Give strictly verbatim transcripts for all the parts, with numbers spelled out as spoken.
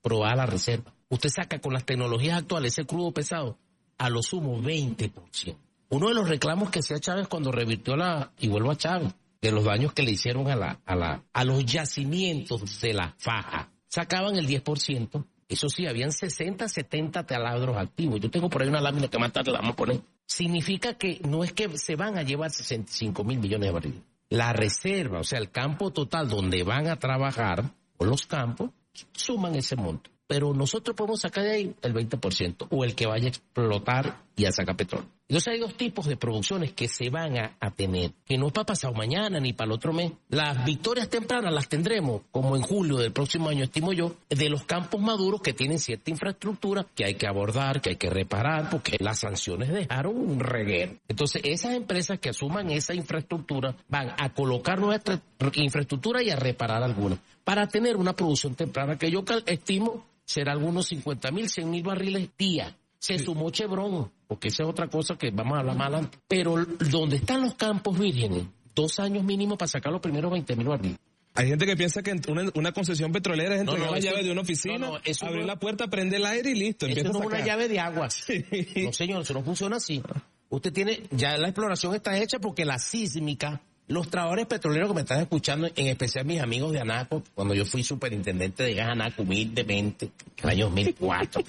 probada la reserva. Usted saca con las tecnologías actuales ese crudo pesado a lo sumo veinte por ciento. Uno de los reclamos que hacía Chávez cuando revirtió la, y vuelvo a Chávez, de los daños que le hicieron a la, a la, a los yacimientos de la faja, sacaban el diez por ciento. Eso sí, habían sesenta, setenta taladros activos. Yo tengo por ahí una lámina que más tarde la vamos a poner. Significa que no es que se van a llevar sesenta y cinco mil millones de barriles. La reserva, o sea, el campo total donde van a trabajar, o los campos, suman ese monto. Pero nosotros podemos sacar de ahí el veinte por ciento, o el que vaya a explotar y a sacar petróleo. Entonces hay dos tipos de producciones que se van a, a tener, que no es para pasado mañana ni para el otro mes. Las victorias tempranas las tendremos, como en julio del próximo año, estimo yo, de los campos maduros que tienen cierta infraestructura que hay que abordar, que hay que reparar, porque las sanciones dejaron un reguero. Entonces esas empresas que asuman esa infraestructura van a colocar nuestra infraestructura y a reparar algunas, para tener una producción temprana que yo estimo será algunos cincuenta mil, cien mil barriles día. Se sí. sumó Chevron, porque esa es otra cosa que vamos a hablar más adelante. Pero donde están los campos vírgenes, dos años mínimo para sacar los primeros veinte mil barriles. Hay gente que piensa que una, una concesión petrolera es entregar no, no, la eso, llave de una oficina, no, no, abrir no, la puerta, prender el aire y listo. Eso no es una llave de agua. Sí. No, señor, eso no funciona así. Usted tiene, ya la exploración está hecha porque la sísmica, los trabajadores petroleros que me están escuchando, en especial mis amigos de Anaco, cuando yo fui superintendente de gas Anaco humildemente, en el año dos mil cuatro,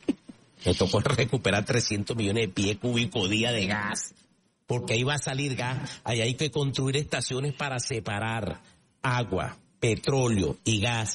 me tocó recuperar trescientos millones de pies cúbicos día de gas, porque ahí va a salir gas. Ahí hay que construir estaciones para separar agua, petróleo y gas,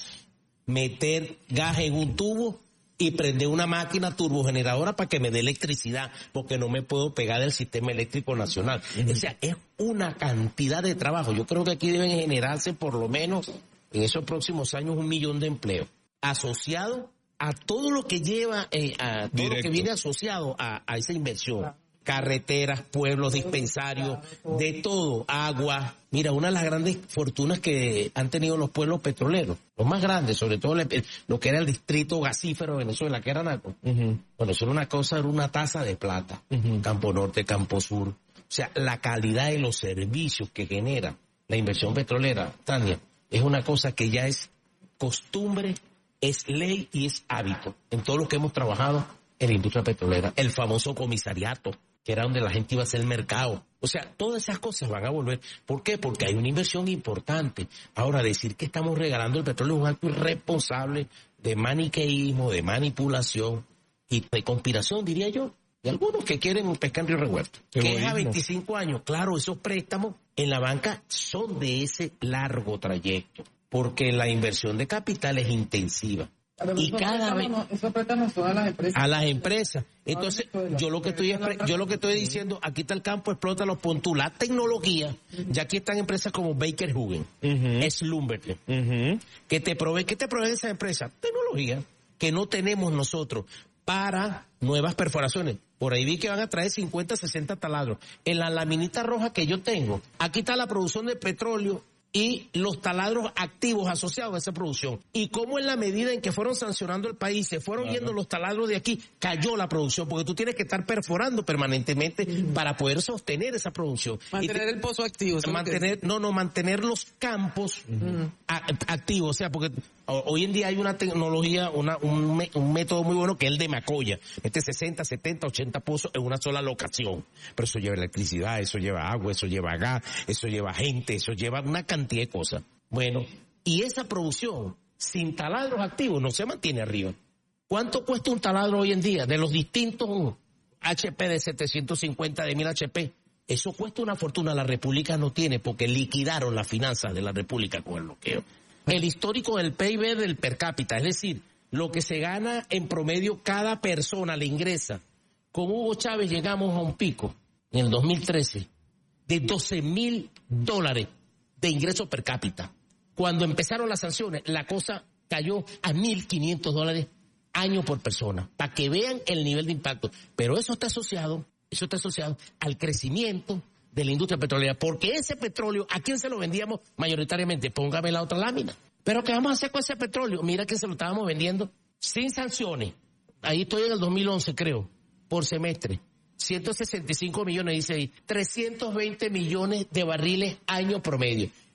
meter gas en un tubo y prender una máquina turbogeneradora para que me dé electricidad, porque no me puedo pegar del sistema eléctrico nacional. Uh-huh. O sea, es una cantidad de trabajo. Yo creo que aquí deben generarse por lo menos en esos próximos años un millón de empleos asociado a todo lo que lleva, eh, a todo Directo. Lo que viene asociado a, a esa inversión. Carreteras, pueblos, dispensarios, de todo, agua. Mira, una de las grandes fortunas que han tenido los pueblos petroleros, los más grandes, sobre todo lo que era el distrito gasífero de Venezuela, que era Anaco. Uh-huh. Bueno, eso era una cosa, era una taza de plata. Uh-huh. Campo Norte, Campo Sur. O sea, la calidad de los servicios que genera la inversión petrolera, Tania, es una cosa que ya es costumbre, es ley y es hábito en todo lo que hemos trabajado en la industria petrolera. El famoso comisariato, que era donde la gente iba a hacer el mercado. O sea, todas esas cosas van a volver. ¿Por qué? Porque hay una inversión importante. Ahora, decir que estamos regalando el petróleo es un acto irresponsable de maniqueísmo, de manipulación y de conspiración, diría yo. Y algunos que quieren pescar en Río Revuelto. Que es a veinticinco años. Claro, esos préstamos en la banca son de ese largo trayecto, porque la inversión de capital es intensiva. Y cada vez eso préstamos a las empresas. A las empresas. Entonces, yo lo que estoy yo lo que estoy diciendo, aquí está el campo, explótalo, pon tú la tecnología. Ya aquí están empresas como Baker Hughes, uh-huh. Slumberger, uh-huh. que te provee, ¿qué te provee esa empresa? Tecnología que no tenemos nosotros para nuevas perforaciones. Por ahí vi que van a traer cincuenta, sesenta taladros. En la laminita roja que yo tengo, aquí está la producción de petróleo y los taladros activos asociados a esa producción. Y cómo en la medida en que fueron sancionando el país, se fueron claro. yendo los taladros de aquí, cayó la producción, porque tú tienes que estar perforando permanentemente uh-huh. para poder sostener esa producción. Mantener te, el pozo activo. Mantener, no, no, mantener los campos uh-huh. a, activos. O sea, porque hoy en día hay una tecnología, una, un, un método muy bueno que es el de Macoya. Este sesenta, setenta, ochenta pozos en una sola locación. Pero eso lleva electricidad, eso lleva agua, eso lleva gas, eso lleva gente, eso lleva una cantidad de cosas. Bueno, y esa producción sin taladros activos no se mantiene arriba. ¿Cuánto cuesta un taladro hoy en día de los distintos H P de setecientos cincuenta, de mil H P? Eso cuesta una fortuna. La República no tiene porque liquidaron las finanzas de la República con el bloqueo. El histórico del P I B del per cápita, es decir, lo que se gana en promedio cada persona le ingresa. Con Hugo Chávez llegamos a un pico en el dos mil trece de doce mil dólares de ingresos per cápita. Cuando empezaron las sanciones, la cosa cayó a mil quinientos dólares año por persona, para que vean el nivel de impacto. Pero eso está asociado, eso está asociado al crecimiento de la industria petrolera, porque ese petróleo, ¿a quién se lo vendíamos mayoritariamente? Póngame la otra lámina. ¿Pero qué vamos a hacer con ese petróleo? Mira que se lo estábamos vendiendo sin sanciones. Ahí estoy en el dos mil once, creo, por semestre. ciento sesenta y cinco millones, dice ahí, trescientos veinte millones de barriles año promedio.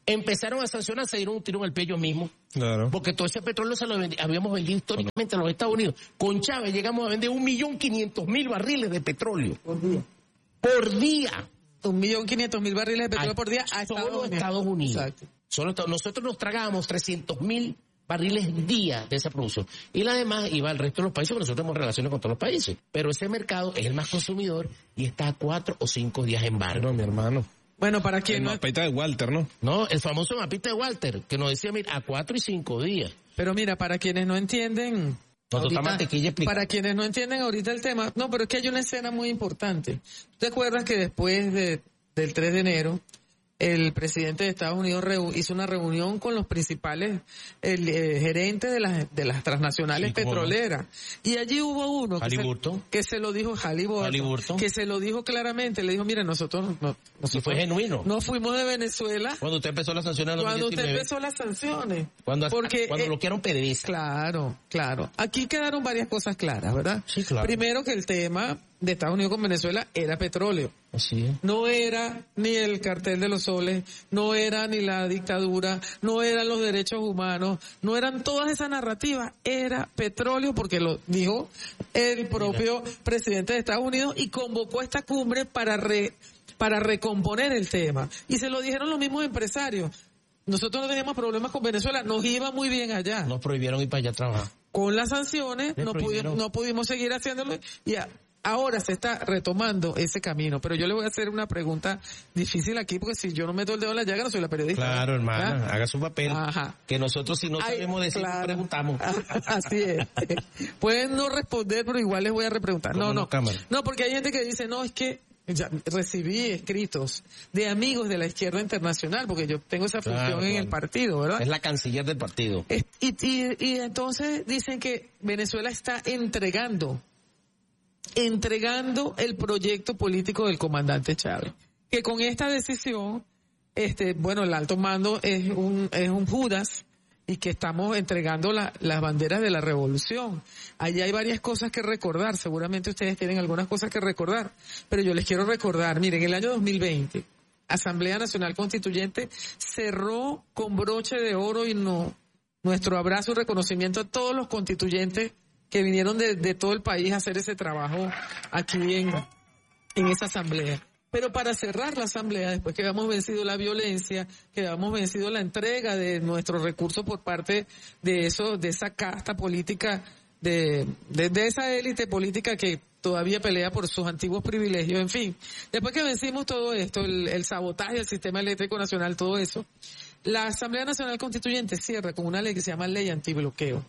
Empezaron a sancionar, se dieron un tiro en el pie ellos mismos. Claro. Porque todo ese petróleo se lo vendi- habíamos vendido históricamente a los Estados Unidos. Con Chávez llegamos a vender un millón quinientos mil barriles de petróleo. Por día. Por día. Un millón quinientos mil barriles de petróleo a, por día a Estados solo Unidos. Estados Unidos. Exacto. Solo, nosotros nos tragábamos trescientos mil barriles día de esa producción. Y la demás iba al resto de los países, porque nosotros tenemos relaciones con todos los países. Pero ese mercado es el más consumidor y está a cuatro o cinco días en barco. No, mi hermano. Bueno, para quien El no... mapita de Walter, ¿no? No, el famoso mapita de Walter, que nos decía, mira, a cuatro y cinco días. Pero mira, para quienes no entienden... Ahorita, mantequilla explica. Para quienes no entienden ahorita el tema... No, pero es que hay una escena muy importante. ¿Te acuerdas que después de, del tres de enero... el presidente de Estados Unidos reu- hizo una reunión con los principales el, eh, gerentes de las de las transnacionales Sí, ¿cómo petroleras? No? Y allí hubo uno que Halliburton. se, que se lo dijo Halliburton, Halliburton. que se lo dijo claramente, le dijo, mire, nosotros no, nosotros Y fue genuino. no fuimos de Venezuela Cuando usted empezó las sanciones en dos mil cuando usted diecinueve. empezó las sanciones. Cuando, porque cuando eh, bloquearon PDVSA. Claro, claro. Aquí quedaron varias cosas claras, ¿verdad? Sí, claro. Primero que el tema de Estados Unidos con Venezuela era petróleo. Así es. No era ni el cartel de los soles, no era ni la dictadura, no eran los derechos humanos, no eran todas esas narrativas, era petróleo porque lo dijo el propio Mira. presidente de Estados Unidos y convocó esta cumbre para re, para recomponer el tema. Y se lo dijeron los mismos empresarios. Nosotros no teníamos problemas con Venezuela, nos iba muy bien allá. Nos prohibieron ir para allá a trabajar. Con las sanciones no pudimos, no pudimos seguir haciéndolo y a, ahora se está retomando ese camino, pero yo le voy a hacer una pregunta difícil aquí, porque si yo no meto el dedo en la llaga, no soy la periodista. Claro, hermana, ¿Ah? haga su papel. Ajá. Que nosotros, si no Ay, sabemos decir, claro. preguntamos. Así es. Pueden no responder, pero igual les voy a repreguntar. No, no. Cámara? No, porque hay gente que dice, no, es que ya recibí escritos de amigos de la izquierda internacional, porque yo tengo esa función Claro, en claro. el partido, ¿verdad? Es la canciller del partido. Es- y, y, y entonces dicen que Venezuela está entregando entregando el proyecto político del comandante Chávez, que con esta decisión, este, bueno, el alto mando es un es un Judas y que estamos entregando la, las banderas de la revolución. Allí hay varias cosas que recordar, seguramente ustedes tienen algunas cosas que recordar, pero yo les quiero recordar, miren, el año dos mil veinte, Asamblea Nacional Constituyente cerró con broche de oro y no nuestro abrazo y reconocimiento a todos los constituyentes que vinieron de, de todo el país a hacer ese trabajo aquí en, en esa asamblea. Pero para cerrar la asamblea, después que habíamos vencido la violencia, que habíamos vencido la entrega de nuestros recursos por parte de eso, de esa casta política, de, de, de esa élite política que todavía pelea por sus antiguos privilegios, en fin. Después que vencimos todo esto, el, el sabotaje del sistema eléctrico nacional, todo eso, la Asamblea Nacional Constituyente cierra con una ley que se llama Ley Antibloqueo.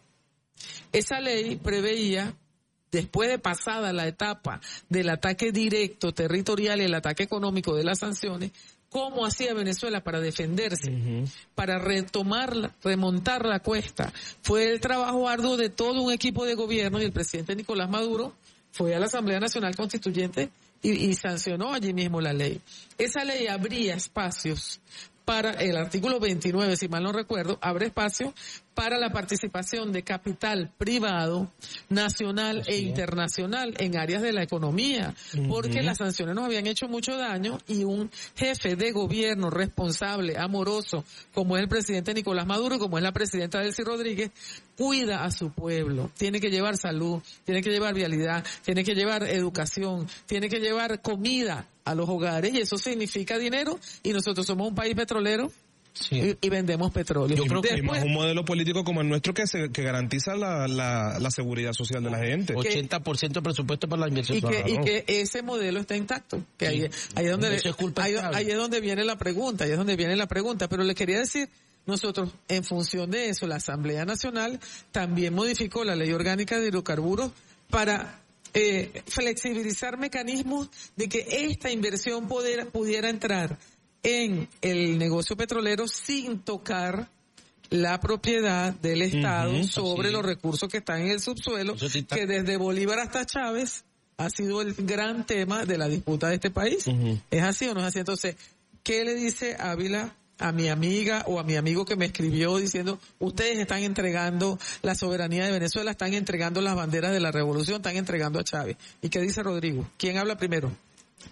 Esa ley preveía, después de pasada la etapa del ataque directo territorial y el ataque económico de las sanciones, cómo hacía Venezuela para defenderse, uh-huh. para retomar, remontar la cuesta. Fue el trabajo arduo de todo un equipo de gobierno y el presidente Nicolás Maduro fue a la Asamblea Nacional Constituyente y, y sancionó allí mismo la ley. Esa ley abría espacios para, el artículo veintinueve, si mal no recuerdo, abre espacio para la participación de capital privado, nacional Así e internacional en áreas de la economía, uh-huh. porque las sanciones nos habían hecho mucho daño y un jefe de gobierno responsable, amoroso, como es el presidente Nicolás Maduro, como es la presidenta Delcy Rodríguez, cuida a su pueblo, tiene que llevar salud, tiene que llevar vialidad, tiene que llevar educación, tiene que llevar comida a los hogares y eso significa dinero y nosotros somos un país petrolero. Sí. Y, y vendemos petróleo. Yo creo Después, que es un modelo político como el nuestro que se, que garantiza la, la, la seguridad social de la gente. ochenta por ciento de presupuesto para la inversión. Y que, y que ese modelo está intacto. Que sí. ahí, ahí, es donde, es ahí, ahí es donde viene la pregunta, ahí es donde viene la pregunta. Pero le quería decir, nosotros, en función de eso, la Asamblea Nacional también modificó la Ley Orgánica de Hidrocarburos para eh, flexibilizar mecanismos de que esta inversión pudiera, pudiera entrar en el negocio petrolero sin tocar la propiedad del Estado uh-huh, sobre así. Los recursos que están en el subsuelo, sí que desde Bolívar hasta Chávez ha sido el gran tema de la disputa de este país. Uh-huh. ¿Es así o no es así? Entonces, ¿qué le dice Ávila a mi amiga o a mi amigo que me escribió diciendo, ustedes están entregando la soberanía de Venezuela, están entregando las banderas de la revolución, están entregando a Chávez? ¿Y qué dice Rodrigo? ¿Quién habla primero?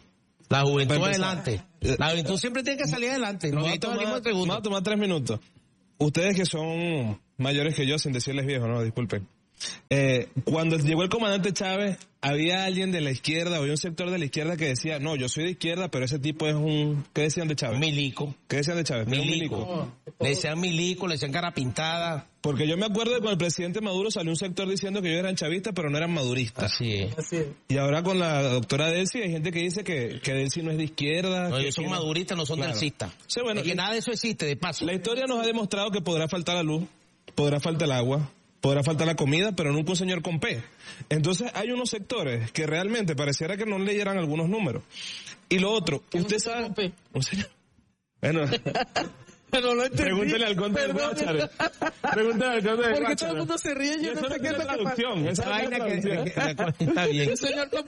La juventud Para empezar. adelante. La juventud siempre tiene que salir adelante. Los Vamos a viejitos tomar- salimos de vamos segundo. a tomar tres minutos. Ustedes que son mayores que yo, sin decirles viejos, no, disculpen. Eh, cuando llegó el comandante Chávez, había alguien de la izquierda, había un sector de la izquierda que decía, no, yo soy de izquierda, pero ese tipo es un... ¿Qué decían de Chávez? Milico. ¿Qué decían de Chávez? Que era un Milico. Le decían milico, le decían cara pintada. Porque yo me acuerdo de cuando el presidente Maduro salió un sector diciendo que ellos eran chavistas, pero no eran maduristas. Así es. Así es. Y ahora con la doctora Delcy hay gente que dice que, que Delcy no es de izquierda. No, que ellos son tiene- maduristas, no son Claro. delcistas. Sí, bueno, Es que y- nada de eso existe, de paso. La historia nos ha demostrado que podrá faltar la luz, podrá faltar el agua, podrá faltar la comida, pero nunca un señor con P. Entonces hay unos sectores que realmente pareciera que no leyeran algunos números. Y lo otro, usted un señor sabe... con P? Un señor... Bueno, No lo entendí. pregúntele al conde del Perdón. Guáchare. Pregúntele al conde del Porque todo Guáchare. el mundo se ríe y yo Eso no sé no qué es es lo que pasa. traducción, esa Esa es la vaina que, traducción. que- que- está bien. Un señor con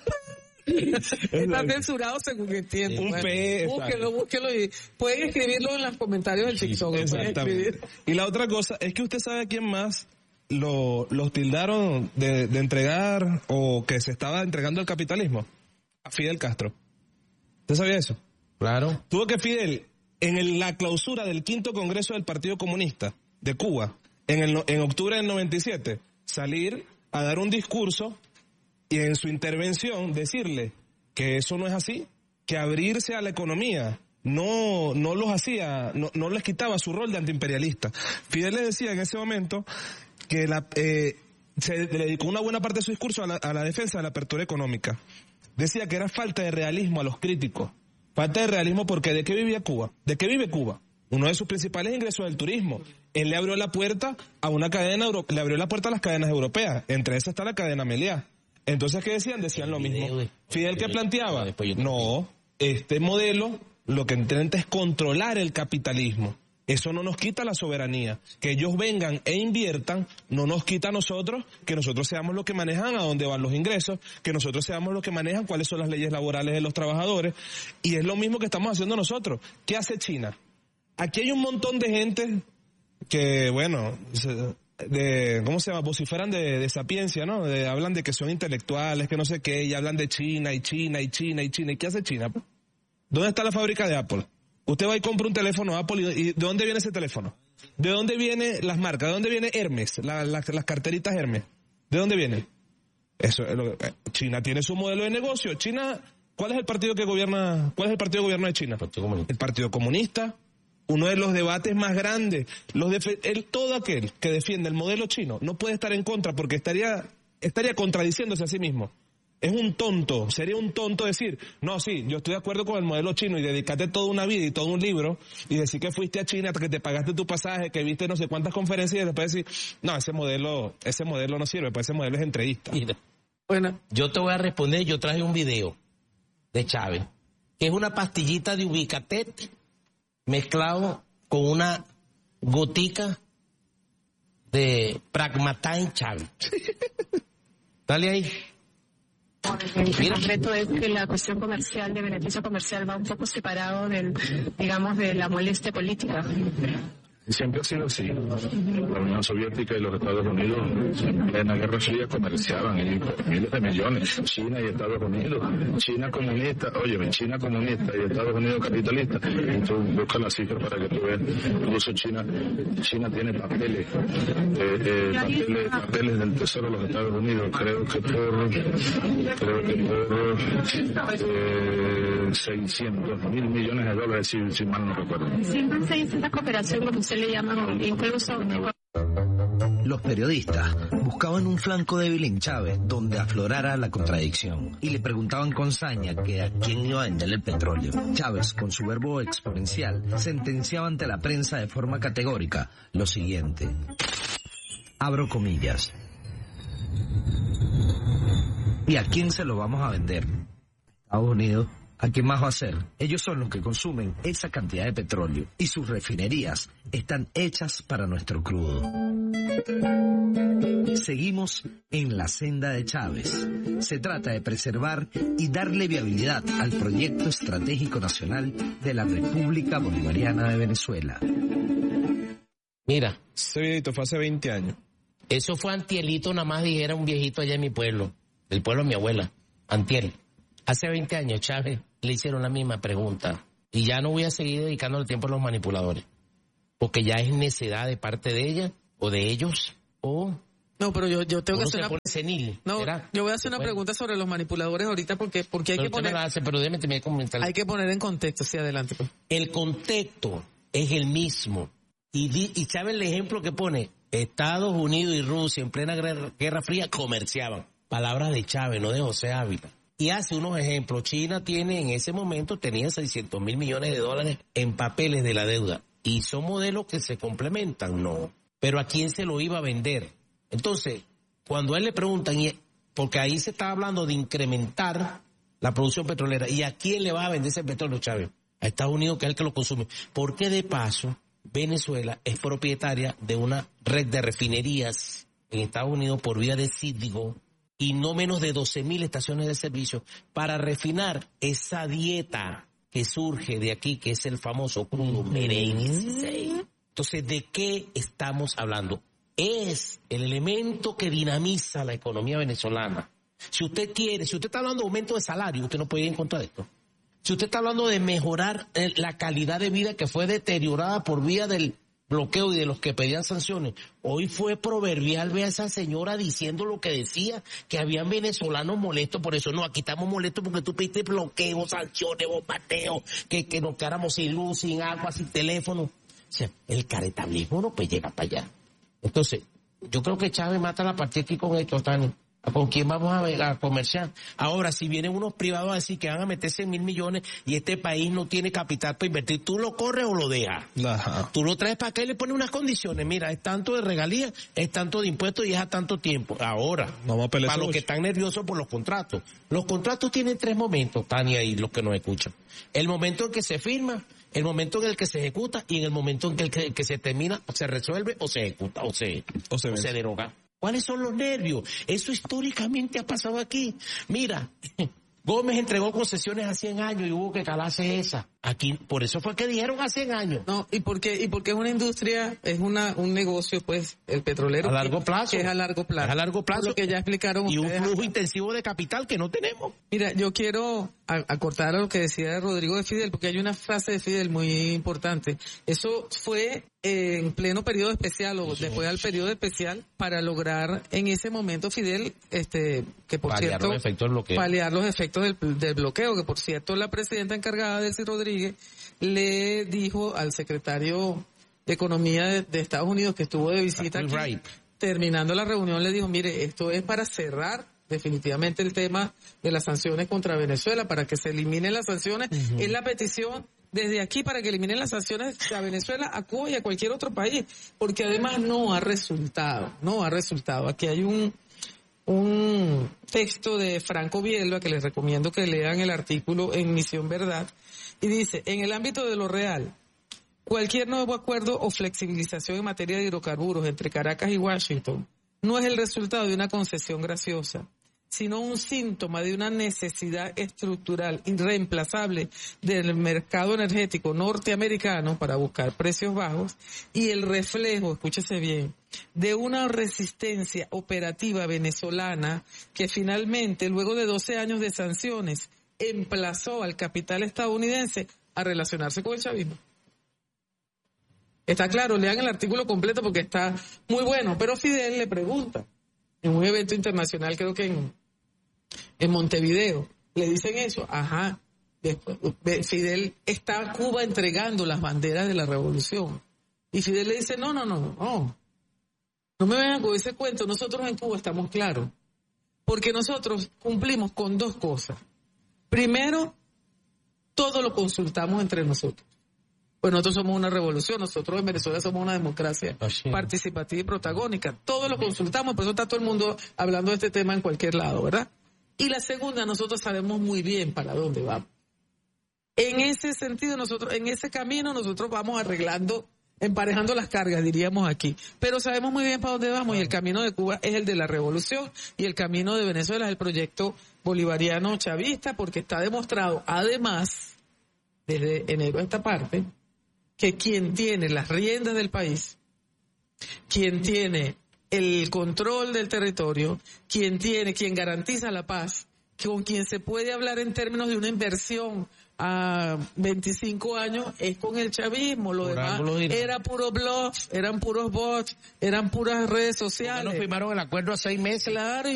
P. Está censurado según que entiendo. Un Bueno, P, Búsquelo, exacto. búsquelo y pueden escribirlo en los comentarios del TikTok. lo pueden Exactamente. escribir. Y la otra cosa es que usted sabe a quién más lo, los tildaron de, de entregar o que se estaba entregando el capitalismo. A Fidel Castro. ¿Usted sabía eso? Claro. Tuvo que Fidel, en el- la clausura del quinto Congreso del Partido Comunista de Cuba, en, el, no- en octubre del noventa y siete, salir a dar un discurso y en su intervención decirle que eso no es así, que abrirse a la economía no, no los hacía, no, no les quitaba su rol de antiimperialista. Fidel le decía en ese momento que la, eh, se dedicó una buena parte de su discurso a la, a la defensa de la apertura económica. Decía que era falta de realismo a los críticos. Falta de realismo porque ¿de qué vivía Cuba? ¿De qué vive Cuba? Uno de sus principales ingresos es el turismo. Él le abrió la puerta a una cadena, euro- le abrió la puerta a las cadenas europeas. Entre esas está la cadena Meliá. Entonces, ¿qué decían? Decían lo mismo. Fidel, ¿qué planteaba? No, este modelo lo que intenta es controlar el capitalismo. Eso no nos quita la soberanía. Que ellos vengan e inviertan no nos quita a nosotros que nosotros seamos los que manejan a dónde van los ingresos, que nosotros seamos los que manejan cuáles son las leyes laborales de los trabajadores. Y es lo mismo que estamos haciendo nosotros. ¿Qué hace China? Aquí hay un montón de gente que, bueno, se- de, ¿cómo se llama? Vociferan de, de sapiencia, ¿no? De- hablan de que son intelectuales, que no sé qué, y hablan de China y China y China y China. ¿Y qué hace China? ¿Dónde está la fábrica de Apple? Usted va y compra un teléfono Apple y, y ¿de dónde viene ese teléfono? ¿De dónde vienen las marcas? ¿De dónde viene Hermes? La- la- las carteritas Hermes. ¿De dónde vienen? Eso es lo que- eh, China tiene su modelo de negocio. China, ¿cuál es el partido que gobierna? ¿Cuál es el partido de gobierno de China? Partido Comunista. El Partido Comunista. Uno de los debates más grandes. Los defe- el, todo aquel que defiende el modelo chino no puede estar en contra porque estaría estaría contradiciéndose a sí mismo. Es un tonto, sería un tonto decir, no, sí, yo estoy de acuerdo con el modelo chino y dedicarte toda una vida y todo un libro y decir que fuiste a China, que te pagaste tu pasaje, que viste no sé cuántas conferencias y después decir, no, ese modelo, ese modelo no sirve, pues ese modelo es entrevista. Mira, Bueno, yo te voy a responder, yo traje un video de Chávez, que es una pastillita de Ubicatet mezclado con una gotica de Pragmatin Chávez. Dale ahí. El concreto es que la cuestión comercial, de beneficio comercial, va un poco separado del, digamos, de la molestia política. Siempre ha sido así. La Unión Soviética y los Estados Unidos en la Guerra Fría comerciaban y miles de millones. China y Estados Unidos. China comunista, oye, China comunista y Estados Unidos capitalista. Y tú buscas la cifra para que tú veas. Incluso China, China tiene papeles, eh, eh, papeles, papeles del Tesoro de los Estados Unidos. Creo que por, creo que por eh, seiscientos mil millones de dólares, si, si mal no recuerdo. Siempre se dice esta cooperación, lo que usted le llama, incluso... Los periodistas buscaban un flanco débil en Chávez donde aflorara la contradicción y le preguntaban con saña que a quién iba a vender el petróleo. Chávez, con su verbo exponencial, sentenciaba ante la prensa de forma categórica lo siguiente. Abro comillas. ¿Y a quién se lo vamos a vender? Estados Unidos. ¿A quién más va a ser? Ellos son los que consumen esa cantidad de petróleo y sus refinerías están hechas para nuestro crudo. Seguimos en la senda de Chávez. Se trata de preservar y darle viabilidad al proyecto estratégico nacional de la República Bolivariana de Venezuela. Mira, Ese videito fue hace veinte años. eso fue antielito, nada más dijera un viejito allá en mi pueblo, del pueblo de mi abuela, antiel. Hace veinte años Chávez le hicieron la misma pregunta. Y ya no voy a seguir dedicando el tiempo a los manipuladores. Porque ya es necedad de parte de ella, o de ellos, o... No, pero yo, yo tengo que uno hacer se una... pone senil. No, ¿será? yo voy a hacer una Bueno. pregunta sobre los manipuladores ahorita porque, porque hay Pero que usted me poner... la hace, pero déjeme terminar de comentar. Hay que poner en contexto, sí, adelante. Pues. El contexto es el mismo. Y, di, y ¿sabe el ejemplo que pone? Estados Unidos y Rusia en plena guerra, guerra fría comerciaban. Palabras de Chávez, no de José Ávila. Y hace unos ejemplos. China tiene, en ese momento, tenía seiscientos mil millones de dólares en papeles de la deuda. ¿Y son modelos que se complementan? No. Pero ¿a quién se lo iba a vender? Entonces, cuando a él le preguntan, y porque ahí se está hablando de incrementar la producción petrolera, ¿y a quién le va a vender ese petróleo, Chávez? A Estados Unidos, que es el que lo consume. Porque de paso, Venezuela es propietaria de una red de refinerías en Estados Unidos por vía de Citgo y no menos de doce mil estaciones de servicio para refinar esa dieta que surge de aquí, que es el famoso crudo merengue dieciséis. Entonces, ¿de qué estamos hablando? Es el elemento que dinamiza la economía venezolana. Si usted quiere, si usted está hablando de aumento de salario, usted no puede ir en contra de esto. Si usted está hablando de mejorar la calidad de vida que fue deteriorada por vía del bloqueo y de los que pedían sanciones, hoy fue proverbial ver a esa señora diciendo lo que decía, que habían venezolanos molestos por eso. No, aquí estamos molestos porque tú pediste bloqueo, sanciones, bombardeo, que, que nos quedáramos sin luz, sin agua, sin teléfono. O sea, el caretablismo no puede llegar para allá. Entonces, yo creo que Chávez mata la partida aquí con esto, Tani. ¿Con quién vamos a, a comerciar? Ahora, si vienen unos privados a decir que van a meter cien mil millones y este país no tiene capital para invertir, ¿tú lo corres o lo dejas? Ajá. Tú lo traes para acá y le pones unas condiciones. Mira, es tanto de regalías, es tanto de impuestos y es a tanto tiempo. Ahora, Vamos a pelear para los mucho. que están nerviosos por los contratos. Los contratos tienen tres momentos, Tania, y los que nos escuchan. El momento en que se firma, el momento en el que se ejecuta y en el momento en que, el que, que se termina, se resuelve o se ejecuta o se, O se o vence. se deroga. ¿Cuáles son los nervios? Eso históricamente ha pasado aquí. Mira, Gómez entregó concesiones a cien años y hubo que calarse esa. Aquí, por eso fue que dijeron a cien años. No, y porque y porque es una industria, es una un negocio, pues, el petrolero. A largo que- plazo. Que es a largo plazo. Es a largo plazo. Lo que ya explicaron Y un ustedes flujo acá. intensivo de capital que no tenemos. Mira, yo quiero a- acortar a lo que decía Rodrigo de Fidel, porque hay una frase de Fidel muy importante. Eso fue eh, en pleno periodo especial o después del periodo especial para lograr en ese momento Fidel, este, que por Paliar cierto, los efectos del bloqueo. paliar los efectos del, del bloqueo, que por cierto la presidenta encargada, Delcy Rodríguez, le dijo al secretario de Economía de, de Estados Unidos que estuvo de visita Phil aquí, Wright. terminando la reunión le dijo, mire, esto es para cerrar definitivamente el tema de las sanciones contra Venezuela, para que se eliminen las sanciones. Uh-huh. Es la petición desde aquí para que eliminen las sanciones a Venezuela, a Cuba y a cualquier otro país, porque además no ha resultado, no ha resultado. Aquí hay un un texto de Franco Bielba que les recomiendo que lean el artículo en Misión Verdad, y dice, en el ámbito de lo real, cualquier nuevo acuerdo o flexibilización en materia de hidrocarburos entre Caracas y Washington no es el resultado de una concesión graciosa, sino un síntoma de una necesidad estructural irreemplazable del mercado energético norteamericano para buscar precios bajos y el reflejo, escúchese bien, de una resistencia operativa venezolana que finalmente, luego de doce años de sanciones, emplazó al capital estadounidense a relacionarse con el chavismo. Está claro, lean el artículo completo porque está muy bueno, pero Fidel le pregunta, en un evento internacional, creo que en, en Montevideo, le dicen eso, ajá, después, Fidel está Cuba entregando las banderas de la revolución, y Fidel le dice, no, no, no, no, no me vengan con ese cuento, nosotros en Cuba estamos claros, porque nosotros cumplimos con dos cosas. Primero, todo lo consultamos entre nosotros. Pues nosotros somos una revolución, nosotros en Venezuela somos una democracia Así. participativa y protagónica. Todo lo consultamos, por eso está todo el mundo hablando de este tema en cualquier lado, ¿verdad? Y la segunda, nosotros sabemos muy bien para dónde vamos. En ese sentido, nosotros, en ese camino, nosotros vamos arreglando, emparejando las cargas, diríamos aquí. Pero sabemos muy bien para dónde vamos, y el camino de Cuba es el de la revolución, y el camino de Venezuela es el proyecto bolivariano chavista, porque está demostrado, además, desde enero a esta parte, que quien tiene las riendas del país, quien tiene el control del territorio, quien tiene, quien garantiza la paz con quien se puede hablar en términos de una inversión a veinticinco años es con el chavismo. Lo Por demás algo lo dirán. era puro bluff, eran puros bots, eran puras redes sociales. No firmaron el acuerdo a seis meses. Claro.